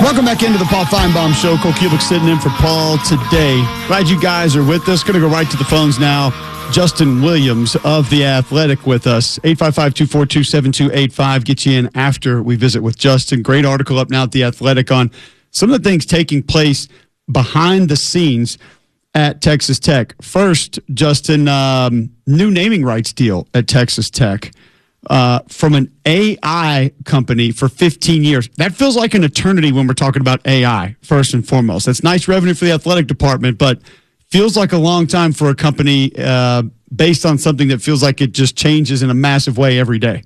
Welcome back into the Paul Feinbaum Show. Cole Cubic sitting in for Paul today. Glad you guys are with us. Going to go right to the phones now. Justin Williams of The Athletic with us. 855-242-7285. Get you in after we visit with Justin. Great article up now at The Athletic on some of the things taking place behind the scenes at Texas Tech. First, Justin, new naming rights deal at Texas Tech. From an AI company for 15 years. That feels like an eternity when we're talking about AI, first and foremost. That's nice revenue for the athletic department, but feels like a long time for a company based on something that feels like it just changes in a massive way every day.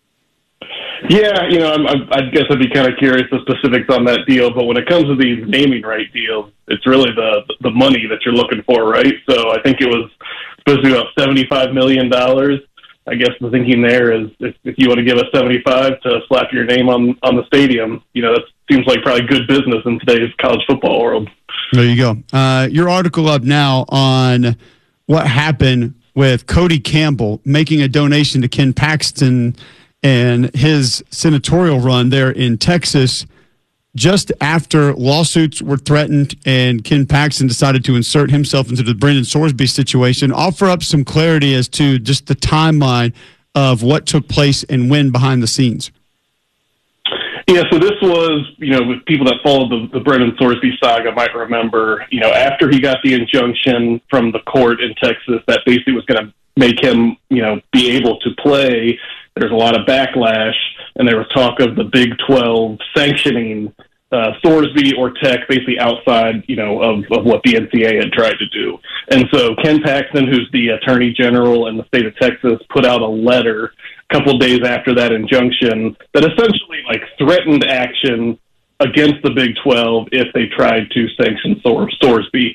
Yeah, I guess I'd be kind of curious the specifics on that deal, but when it comes to these naming right deals, it's really the money that you're looking for, right? So I think it was supposed to be about $75 million. I guess the thinking there is if you want to give us 75 to slap your name on the stadium, that seems like probably good business in today's college football world. There you go. Your article up now on what happened with Cody Campbell making a donation to Ken Paxton and his senatorial run there in Texas just after lawsuits were threatened and Ken Paxton decided to insert himself into the Brendan Sorsby situation. Offer up some clarity as to just the timeline of what took place and when behind the scenes. Yeah, so this was, with people that followed the Brendan Sorsby saga might remember, after he got the injunction from the court in Texas that basically was going to make him, be able to play, there's a lot of backlash, and there was talk of the Big 12 sanctioning Sorsby or Tech basically outside, of what the NCAA had tried to do. And so Ken Paxton, who's the attorney general in the state of Texas, put out a letter a couple of days after that injunction that essentially threatened action against the Big 12 if they tried to sanction Sorsby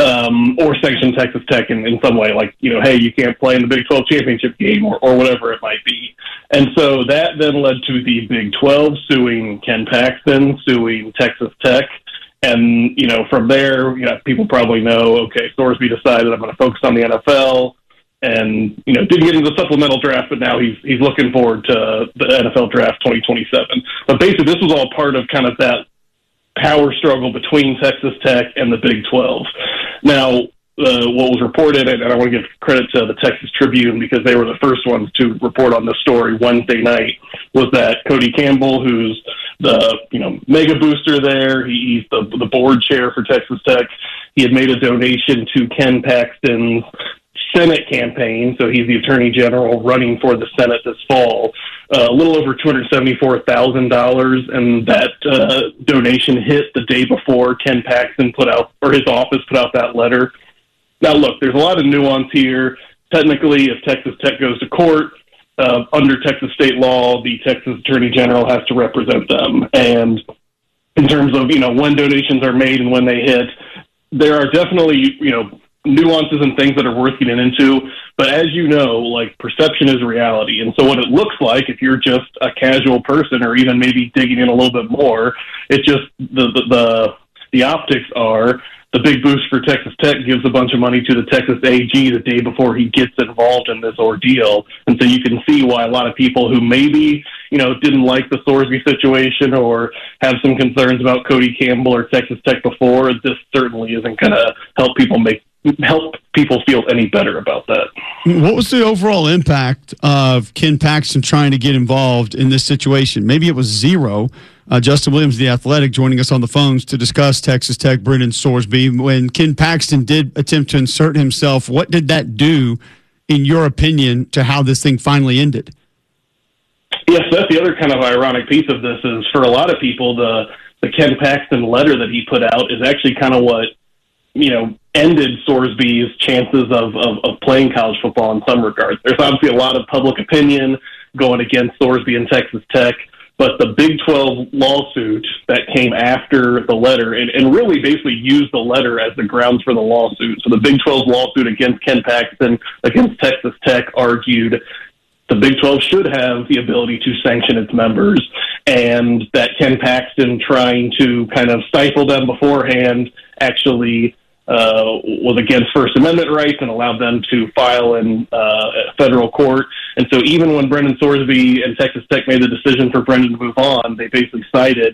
or sanction Texas Tech in some way, hey, you can't play in the Big 12 championship game or whatever it might be. And so that then led to the Big 12 suing Ken Paxton, suing Texas Tech. And, from there, people probably know, okay, Sorsby decided I'm going to focus on the NFL and, didn't get into the supplemental draft, but now he's looking forward to the NFL draft 2027. But basically, this was all part of kind of that power struggle between Texas Tech and the Big 12. Now, what was reported, and I want to give credit to the Texas Tribune because they were the first ones to report on this story Wednesday night, was that Cody Campbell, who's the mega booster there, he's the board chair for Texas Tech, he had made a donation to Ken Paxton's Senate campaign, so he's the attorney general running for the Senate this fall, a little over $274,000, and that donation hit the day before Ken Paxton his office put out that letter. Now, look, there's a lot of nuance here. Technically, if Texas Tech goes to court, under Texas state law, the Texas Attorney General has to represent them. And in terms of, when donations are made and when they hit, there are definitely, nuances and things that are worth getting into. But as you know, perception is reality. And so what it looks like, if you're just a casual person or even maybe digging in a little bit more, it's just the optics are the big boost for Texas Tech gives a bunch of money to the Texas AG the day before he gets involved in this ordeal. And so you can see why a lot of people who maybe, didn't like the Sorsby situation or have some concerns about Cody Campbell or Texas Tech before, this certainly isn't going to help people feel any better about that. What was the overall impact of Ken Paxton trying to get involved in this situation? Maybe it was zero. Justin Williams, The Athletic, joining us on the phones to discuss Texas Tech, Brendan Sorsby. When Ken Paxton did attempt to insert himself, what did that do, in your opinion, to how this thing finally ended? Yes, that's the other kind of ironic piece of this is for a lot of people, the Ken Paxton letter that he put out is actually kind of what, ended Sorsby's chances of playing college football in some regards. There's obviously a lot of public opinion going against Sorsby and Texas Tech, but the Big 12 lawsuit that came after the letter and really basically used the letter as the grounds for the lawsuit. So the Big 12 lawsuit against Ken Paxton, against Texas Tech, argued the Big 12 should have the ability to sanction its members, and that Ken Paxton trying to kind of stifle them beforehand actually was against First Amendment rights and allowed them to file in federal court. And so even when Brendan Sorsby and Texas Tech made the decision for Brendan to move on, they basically cited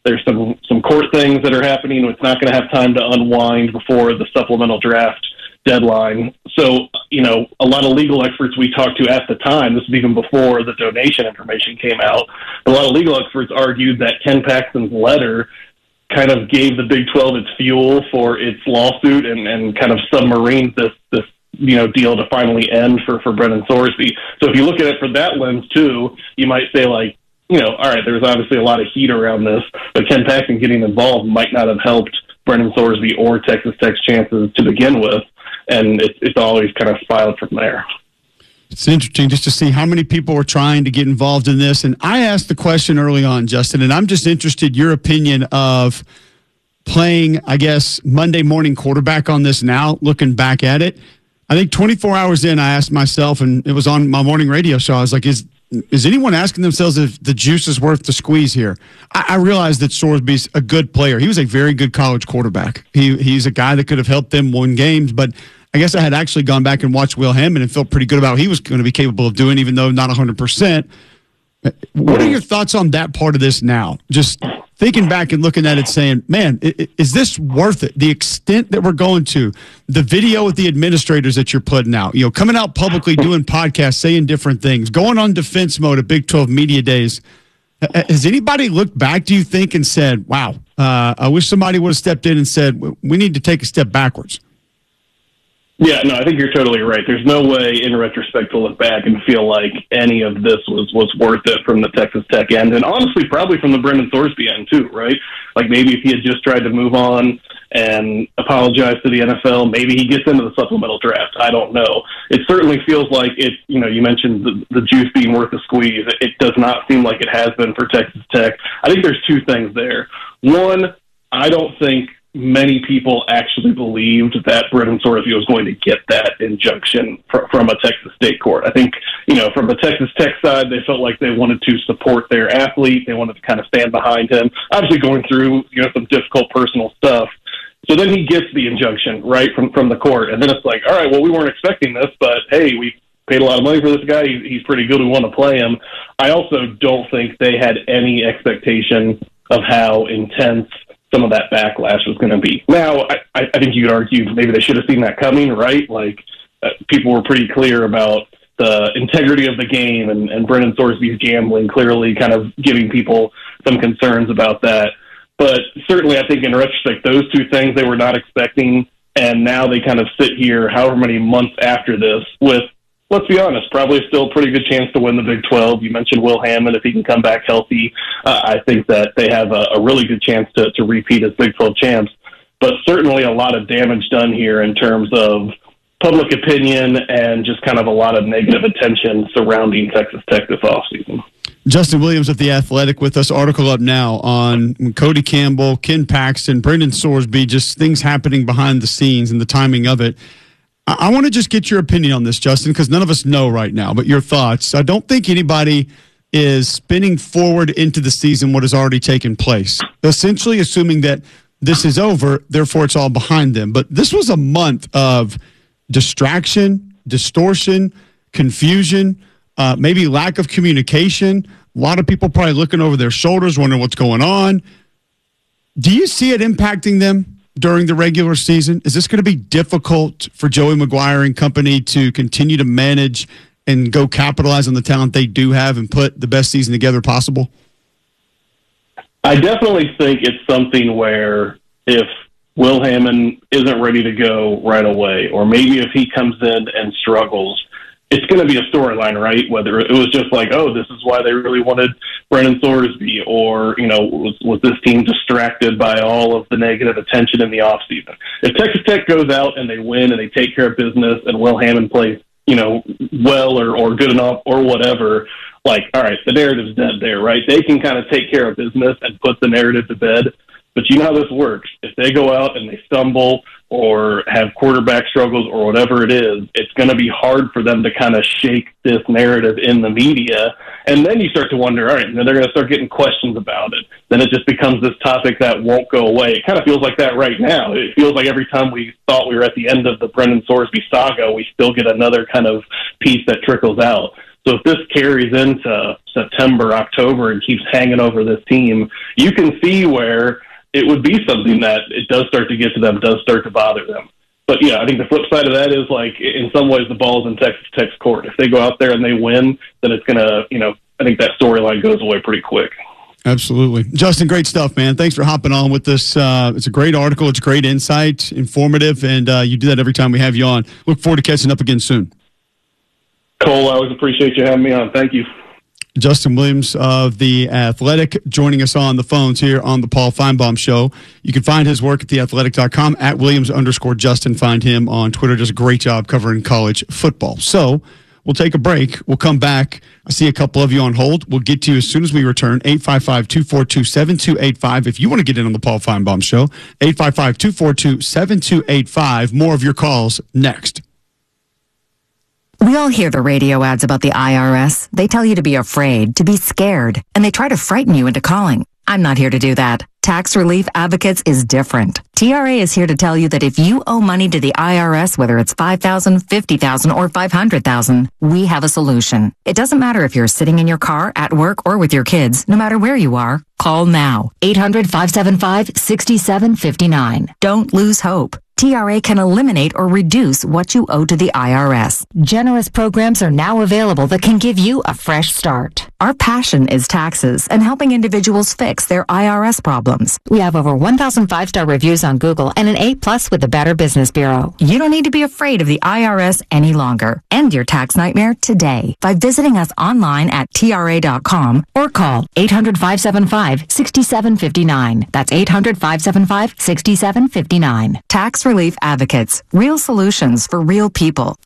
There's some court things that are happening. It's not going to have time to unwind before the supplemental draft deadline. So, a lot of legal experts we talked to at the time, this was even before the donation information came out, a lot of legal experts argued that Ken Paxton's letter kind of gave the Big 12 its fuel for its lawsuit and kind of submarined this deal to finally end for Brennan Thorsby. So if you look at it from that lens too, you might say like, all right, there's obviously a lot of heat around this, but Ken Paxton getting involved might not have helped Brennan Thorsby or Texas Tech's chances to begin with, and it's always kind of spiraled from there. It's interesting just to see how many people are trying to get involved in this. And I asked the question early on, Justin, and I'm just interested your opinion of playing, I guess, Monday morning quarterback on this now, looking back at it. I think 24 hours in, I asked myself, and it was on my morning radio show, I was like, is anyone asking themselves if the juice is worth the squeeze here? I realized that Thorsby's a good player. He was a very good college quarterback. He's a guy that could have helped them win games, but I guess I had actually gone back and watched Will Hammond and felt pretty good about what he was going to be capable of doing, even though not 100%. What are your thoughts on that part of this now? Just thinking back and looking at it saying, man, is this worth it? The extent that we're going to, the video with the administrators that you're putting out, coming out publicly, doing podcasts, saying different things, going on defense mode at Big 12 Media Days. Has anybody looked back, do you think, and said, wow, I wish somebody would have stepped in and said, we need to take a step backwards? Yeah, no, I think you're totally right. There's no way in retrospect to look back and feel like any of this was worth it from the Texas Tech end. And honestly, probably from the Brennan Thorsby end too, right? Like maybe if he had just tried to move on and apologize to the NFL, maybe he gets into the supplemental draft. I don't know. It certainly feels like you mentioned the juice being worth the squeeze. It does not seem like it has been for Texas Tech. I think there's two things there. One, I don't think many people actually believed that Brennan Thorsby was going to get that injunction from a Texas state court. I think, from the Texas Tech side, they felt like they wanted to support their athlete. They wanted to kind of stand behind him, obviously going through, some difficult personal stuff. So then he gets the injunction, right, from the court. And then it's like, all right, well, we weren't expecting this, but hey, we paid a lot of money for this guy. He's pretty good. We want to play him. I also don't think they had any expectation of how intense some of that backlash was going to be. Now, I think you could argue maybe they should have seen that coming, right? Like, people were pretty clear about the integrity of the game and Brennan Thorsby's gambling, clearly kind of giving people some concerns about that. But certainly I think in retrospect, those two things they were not expecting, and now they kind of sit here however many months after this with, let's be honest, probably still a pretty good chance to win the Big 12. You mentioned Will Hammond. If he can come back healthy, I think that they have a really good chance to repeat as Big 12 champs. But certainly a lot of damage done here in terms of public opinion and just kind of a lot of negative attention surrounding Texas Tech this offseason. Justin Williams of The Athletic with us. Article up now on Cody Campbell, Ken Paxton, Brennan Thorsby, just things happening behind the scenes and the timing of it. I want to just get your opinion on this, Justin, because none of us know right now, but your thoughts. I don't think anybody is spinning forward into the season what has already taken place, essentially assuming that this is over, therefore it's all behind them. But this was a month of distraction, distortion, confusion, maybe lack of communication. A lot of people probably looking over their shoulders, wondering what's going on. Do you see it impacting them during the regular season? Is this going to be difficult for Joey McGuire and company to continue to manage and go capitalize on the talent they do have and put the best season together possible? I definitely think it's something where if Will Hammond isn't ready to go right away, or maybe if he comes in and struggles, it's going to be a storyline, right? Whether it was just like, oh, this is why they really wanted Brennan Thorsby, or, was this team distracted by all of the negative attention in the offseason? If Texas Tech goes out and they win and they take care of business and Will Hammond plays, well or good enough or whatever, like, all right, the narrative's dead there, right? They can kind of take care of business and put the narrative to bed. But you know how this works. If they go out and they stumble or have quarterback struggles or whatever it is, it's going to be hard for them to kind of shake this narrative in the media. And then you start to wonder, all right, and then they're going to start getting questions about it. Then it just becomes this topic that won't go away. It kind of feels like that right now. It feels like every time we thought we were at the end of the Brennan Thorsby saga, we still get another kind of piece that trickles out. So if this carries into September, October, and keeps hanging over this team, you can see where it would be something that it does start to get to them, does start to bother them. But, yeah, I think the flip side of that is, like, in some ways the ball's in Texas Tech's court. If they go out there and they win, then it's going to, I think that storyline goes away pretty quick. Absolutely. Justin, great stuff, man. Thanks for hopping on with this. It's a great article. It's great insight, informative, and you do that every time we have you on. Look forward to catching up again soon. Cole, I always appreciate you having me on. Thank you. Justin Williams of The Athletic joining us on the phones here on the Paul Feinbaum Show. You can find his work at theathletic.com, at Williams_Justin. Find him on Twitter. Does a great job covering college football. So we'll take a break. We'll come back. I see a couple of you on hold. We'll get to you as soon as we return. 855-242-7285. If you want to get in on the Paul Feinbaum Show, 855-242-7285. More of your calls next. We all hear the radio ads about the IRS. They tell you to be afraid, to be scared, and they try to frighten you into calling. I'm not here to do that. Tax Relief Advocates is different. TRA is here to tell you that if you owe money to the IRS, whether it's $5,000, $50,000, or $500,000, we have a solution. It doesn't matter if you're sitting in your car, at work, or with your kids. No matter where you are, call now. 800-575-6759. Don't lose hope. TRA can eliminate or reduce what you owe to the IRS. Generous programs are now available that can give you a fresh start. Our passion is taxes and helping individuals fix their IRS problems. We have over 1,000 5-star reviews on Google and an A+ with the Better Business Bureau. You don't need to be afraid of the IRS any longer. End your tax nightmare today by visiting us online at TRA.com or call 800-575-6759. That's 800-575-6759. Tax Relief Advocates. Real solutions for real people.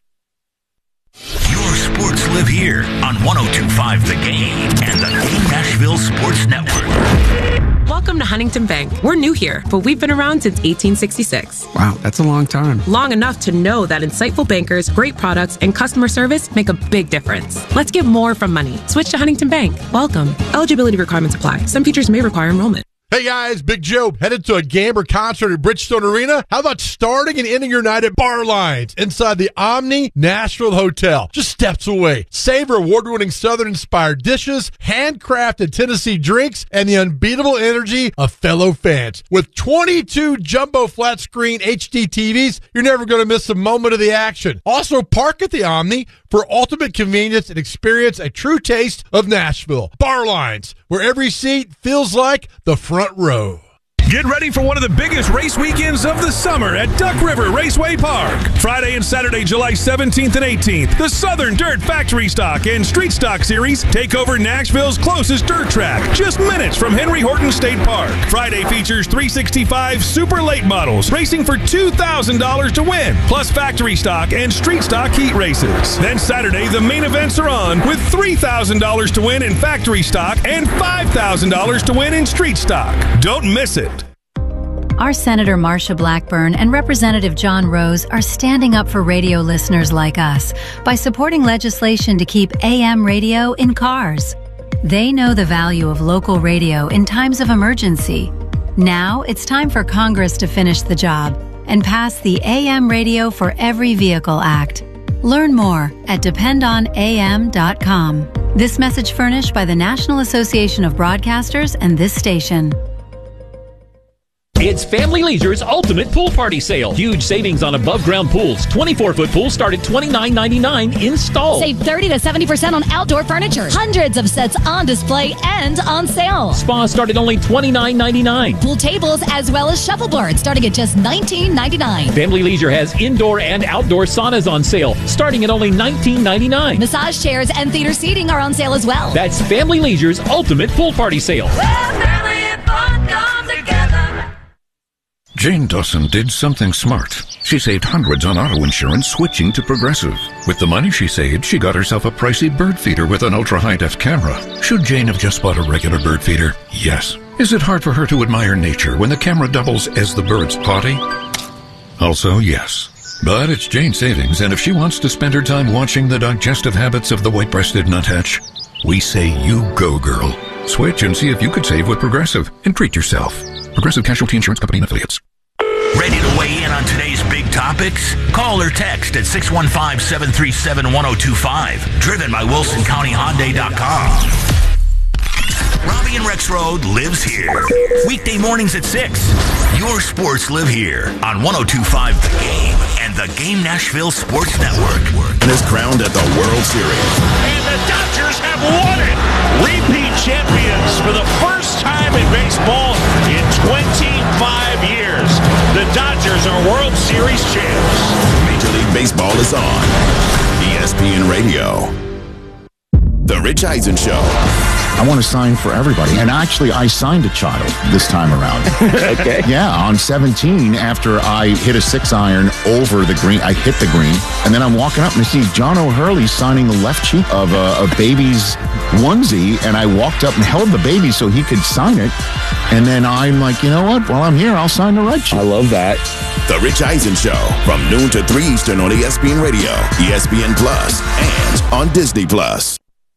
Your sports live here on 102.5 The Game and the Game Nashville Sports Network. Welcome to Huntington Bank. We're new here, but we've been around since 1866. Wow, that's a long time. Long enough to know that insightful bankers, great products, and customer service make a big difference. Let's get more from money. Switch to Huntington Bank. Welcome. Eligibility requirements apply. Some features may require enrollment. Hey guys, Big Joe, headed to a Gamber concert at Bridgestone Arena? How about starting and ending your night at Bar Lines inside the Omni Nashville Hotel, just steps away? Savor award-winning Southern-inspired dishes, handcrafted Tennessee drinks, and the unbeatable energy of fellow fans. With 22 jumbo flat-screen HD TVs, you're never going to miss a moment of the action. Also, park at the Omni for ultimate convenience and experience a true taste of Nashville. Bar Lines, where every seat feels like the front row. Get ready for one of the biggest race weekends of the summer at Duck River Raceway Park. Friday and Saturday, July 17th and 18th, the Southern Dirt Factory Stock and Street Stock Series take over Nashville's closest dirt track, just minutes from Henry Horton State Park. Friday features 365 super late models racing for $2,000 to win, plus factory stock and street stock heat races. Then Saturday, the main events are on with $3,000 to win in factory stock and $5,000 to win in street stock. Don't miss it. Our Senator Marsha Blackburn and Representative John Rose are standing up for radio listeners like us by supporting legislation to keep AM radio in cars. They know the value of local radio in times of emergency. Now it's time for Congress to finish the job and pass the AM Radio for Every Vehicle Act. Learn more at dependonam.com. This message furnished by the National Association of Broadcasters and this station. It's Family Leisure's Ultimate Pool Party Sale. Huge savings on above-ground pools. 24-foot pools start at $29.99 installed. Save 30 to 70% on outdoor furniture. Hundreds of sets on display and on sale. Spas start at only $29.99. Pool tables as well as shuffleboards starting at just $19.99. Family Leisure has indoor and outdoor saunas on sale starting at only $19.99. Massage chairs and theater seating are on sale as well. That's Family Leisure's Ultimate Pool Party Sale. Well, family and fun come together. Jane Dawson did something smart. She saved hundreds on auto insurance switching to Progressive. With the money she saved, she got herself a pricey bird feeder with an ultra-high-def camera. Should Jane have just bought a regular bird feeder? Yes. Is it hard for her to admire nature when the camera doubles as the bird's potty? Also, yes. But it's Jane's savings, and if she wants to spend her time watching the digestive habits of the white-breasted nuthatch, we say you go, girl. Switch and see if you could save with Progressive and treat yourself. Progressive Casualty Insurance Company and Affiliates. Ready to weigh in on today's big topics? Call or text at 615-737-1025. Driven by WilsonCountyHyundai.com. Robbie and Rex Road lives here. Weekday mornings at 6. Your sports live here on 102.5 The Game and the Game Nashville Sports Network. And is crowned at the World Series. And the Dodgers have won it. Repeat champions for the first time in baseball in 25 years. The Dodgers are World Series champs. Major League Baseball is on ESPN Radio. The Rich Eisen Show. I want to sign for everybody. And actually, I signed a child this time around. Okay. Yeah, on 17, after I hit a 6-iron over the green, I hit the green, and then I'm walking up and I see John O'Hurley signing the left cheek of a baby's onesie, and I walked up and held the baby so he could sign it. And then I'm like, you know what? While I'm here, I'll sign the right cheek. I love that. The Rich Eisen Show from noon to 3 Eastern on ESPN Radio, ESPN Plus, and on Disney Plus.